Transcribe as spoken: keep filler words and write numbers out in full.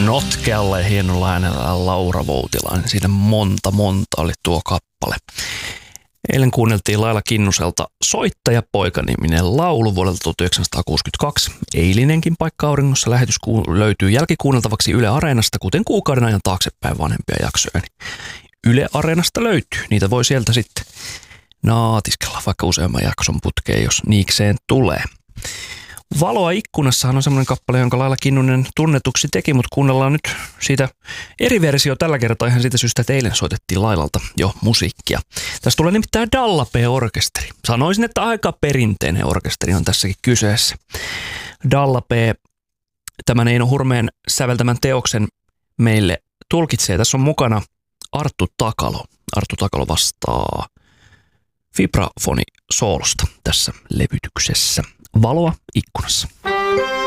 notkealle ja hienolla äänellä Laura Voutilainen. Siinä monta, monta oli tuo kappale. Eilen kuunneltiin Laila Kinnuselta Soittajapoika-niminen laulu vuodelta tuhatyhdeksänsataakuusikymmentäkaksi. Eilinenkin Paikka Auringossa lähetys löytyy jälkikuunneltavaksi Yle Areenasta, kuten kuukauden ajan taaksepäin vanhempia jaksoja. Yle Areenasta löytyy. Niitä voi sieltä sitten naatiskella vaikka useamman jakson putkeen, jos niikseen tulee. Valoa ikkunassahan on semmoinen kappale, jonka Laila Kinnunen tunnetuksi teki, mutta kuunnellaan nyt siitä eri versio tällä kertaa ihan siitä syystä, että eilen soitettiin Lailalta jo musiikkia. Tässä tulee nimittäin Dalla-P-orkesteri. Sanoisin, että aika perinteinen orkesteri on tässäkin kyseessä. Dalla-P, tämän Eino Hurmeen säveltämän teoksen meille tulkitsee. Tässä on mukana Arttu Takalo. Arttu Takalo vastaa vibrafonisoolosta tässä levytyksessä. Valoa ikkunassa.